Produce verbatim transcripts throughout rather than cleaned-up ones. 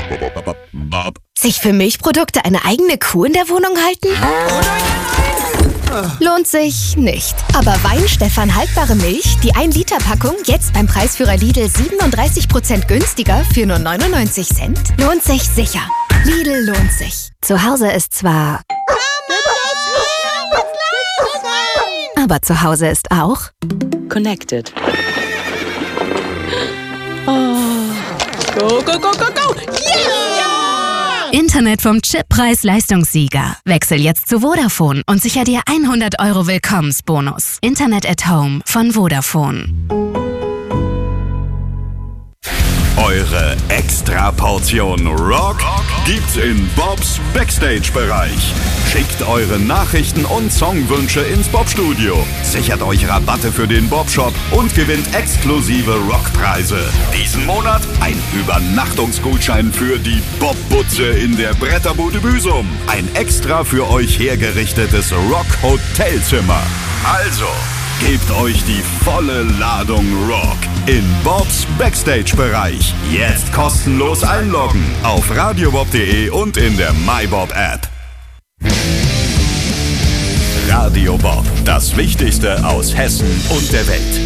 Bob. Sich für Milchprodukte eine eigene Kuh in der Wohnung halten? Lohnt sich nicht. Aber Weinstefan haltbare Milch, die ein Liter Packung, jetzt beim Preisführer Lidl siebenunddreißig Prozent günstiger für nur neunundneunzig Cent. Lohnt sich sicher. Lidl lohnt sich. Zu Hause ist zwar... Aber zu Hause ist auch... Connected. Oh. Go, go, go, go, go! Yeah! Internet vom Chip Preis-Leistungssieger. Wechsel jetzt zu Vodafone und sicher dir hundert Euro Willkommensbonus. Internet at Home von Vodafone. Eure Extra-Portion Rock gibt's in Bobs Backstage-Bereich. Schickt eure Nachrichten und Songwünsche ins Bob-Studio. Sichert euch Rabatte für den Bob-Shop und gewinnt exklusive Rockpreise. Diesen Monat ein Übernachtungsgutschein für die Bob-Butze in der Bretterbude Büsum. Ein extra für euch hergerichtetes Rock-Hotelzimmer. Also... gebt euch die volle Ladung Rock in Bobs Backstage-Bereich. Jetzt kostenlos einloggen auf radiobob punkt de und in der MyBob-App. Radio Bob, das Wichtigste aus Hessen und der Welt.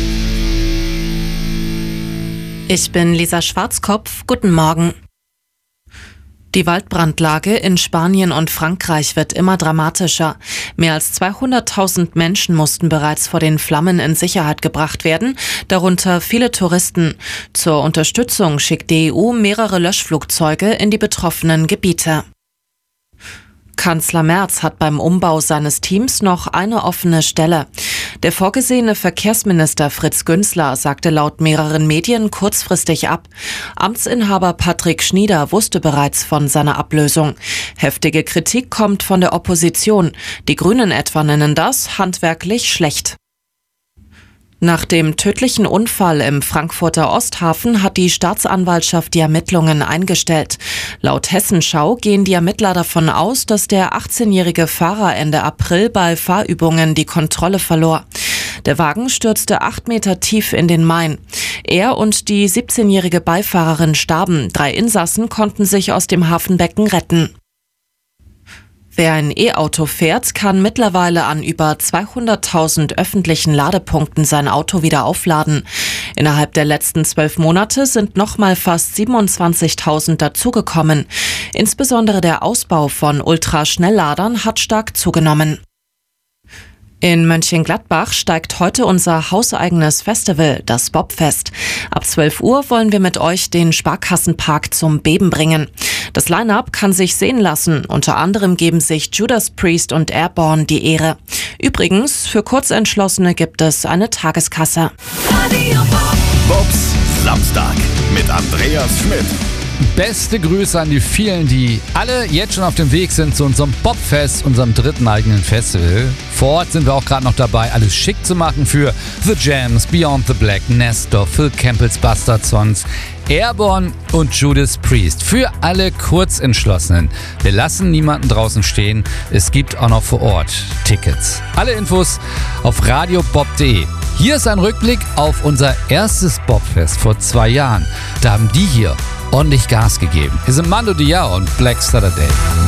Ich bin Lisa Schwarzkopf. Guten Morgen. Die Waldbrandlage in Spanien und Frankreich wird immer dramatischer. Mehr als zweihunderttausend Menschen mussten bereits vor den Flammen in Sicherheit gebracht werden, darunter viele Touristen. Zur Unterstützung schickt die E U mehrere Löschflugzeuge in die betroffenen Gebiete. Kanzler Merz hat beim Umbau seines Teams noch eine offene Stelle. Der vorgesehene Verkehrsminister Fritz Günzler sagte laut mehreren Medien kurzfristig ab. Amtsinhaber Patrick Schnieder wusste bereits von seiner Ablösung. Heftige Kritik kommt von der Opposition. Die Grünen etwa nennen das handwerklich schlecht. Nach dem tödlichen Unfall im Frankfurter Osthafen hat die Staatsanwaltschaft die Ermittlungen eingestellt. Laut Hessenschau gehen die Ermittler davon aus, dass der achtzehnjährige Fahrer Ende April bei Fahrübungen die Kontrolle verlor. Der Wagen stürzte acht Meter tief in den Main. Er und die siebzehnjährige Beifahrerin starben. Drei Insassen konnten sich aus dem Hafenbecken retten. Wer ein E-Auto fährt, kann mittlerweile an über zweihunderttausend öffentlichen Ladepunkten sein Auto wieder aufladen. Innerhalb der letzten zwölf Monate sind nochmal fast siebenundzwanzigtausend dazugekommen. Insbesondere der Ausbau von Ultraschnellladern hat stark zugenommen. In Mönchengladbach steigt heute unser hauseigenes Festival, das Bobfest. Ab zwölf Uhr wollen wir mit euch den Sparkassenpark zum Beben bringen. Das Line-Up kann sich sehen lassen. Unter anderem geben sich Judas Priest und Airborne die Ehre. Übrigens, für Kurzentschlossene gibt es eine Tageskasse. Bobs Samstag mit Andreas Schmidt. Beste Grüße an die vielen, die alle jetzt schon auf dem Weg sind zu unserem Bobfest, unserem dritten eigenen Festival. Vor Ort sind wir auch gerade noch dabei, alles schick zu machen für The Jams, Beyond the Black, Nestor, Phil Campbell's Bastard Sons, Airborne und Judas Priest. Für alle Kurzentschlossenen. Wir lassen niemanden draußen stehen. Es gibt auch noch vor Ort Tickets. Alle Infos auf radiobob punkt de. Hier ist ein Rückblick auf unser erstes Bobfest vor zwei Jahren. Da haben die hier ordentlich Gas gegeben. Hier sind Mando Diao und Black Saturday.